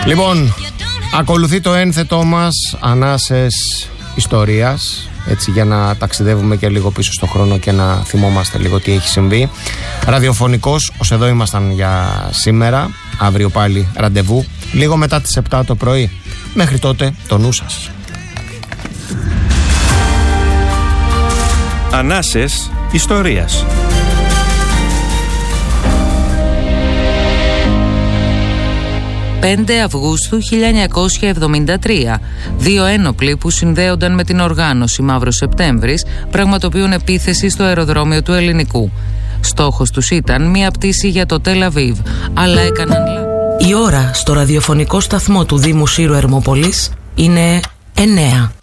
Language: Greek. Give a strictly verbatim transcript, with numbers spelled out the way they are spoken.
Λοιπόν, ακολουθεί το ένθετό μας Ανάσες Ιστορίας, έτσι, για να ταξιδεύουμε και λίγο πίσω στο χρόνο και να θυμόμαστε λίγο τι έχει συμβεί. Ραδιοφωνικός, ως εδώ ήμασταν για σήμερα. Αύριο πάλι ραντεβού λίγο μετά τις επτά το πρωί. Μέχρι τότε το νου σας. Ανάσες Ιστορίας. πέντε Αυγούστου χίλια εννιακόσια εβδομήντα τρία. Δύο ένοπλοι που συνδέονταν με την οργάνωση Μαύρος Σεπτέμβρης πραγματοποιούν επίθεση στο αεροδρόμιο του Ελληνικού. Στόχος τους ήταν μία πτήση για το Τελ Αβίβ, αλλά έκαναν λάθος. Η ώρα στο ραδιοφωνικό σταθμό του Δήμου Σύρου Ερμοπολής είναι εννέα.